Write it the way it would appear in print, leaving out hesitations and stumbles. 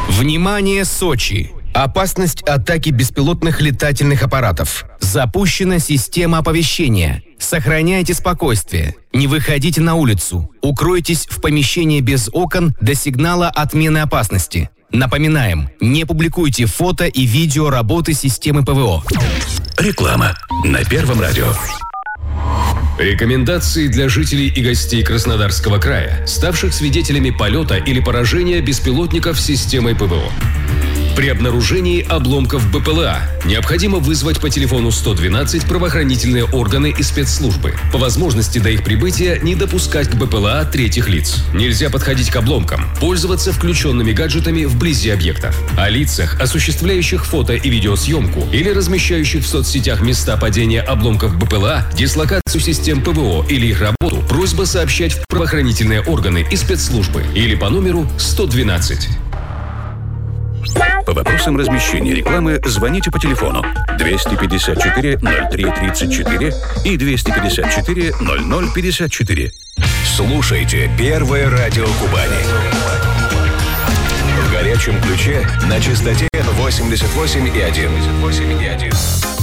Внимание, Сочи! Опасность атаки беспилотных летательных аппаратов. Запущена система оповещения. Сохраняйте спокойствие. Не выходите на улицу. Укройтесь в помещении без окон до сигнала отмены опасности. Напоминаем, не публикуйте фото и видео работы системы ПВО. Реклама на Первом радио. Рекомендации для жителей и гостей Краснодарского края, ставших свидетелями полета или поражения беспилотников системой ПВО. При обнаружении обломков БПЛА необходимо вызвать по телефону 112 правоохранительные органы и спецслужбы. По возможности до их прибытия не допускать к БПЛА третьих лиц. Нельзя подходить к обломкам, пользоваться включенными гаджетами вблизи объектов. О лицах, осуществляющих фото- и видеосъемку или размещающих в соцсетях места падения обломков БПЛА, дислокацию систем ПВО или их работу, просьба сообщать в правоохранительные органы и спецслужбы или по номеру 112. По вопросам размещения рекламы звоните по телефону 254 03 34 и 254 00 54. Слушайте Первое радио Кубани. В горячем ключе на частоте 88,1.